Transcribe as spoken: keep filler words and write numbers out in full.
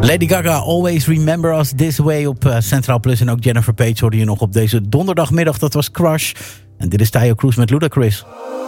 Lady Gaga, Always Remember Us This Way op uh, Centraal Plus. En ook Jennifer Page hoorde je nog op deze donderdagmiddag. Dat was Crush. En dit is Taio Cruz met Ludacris.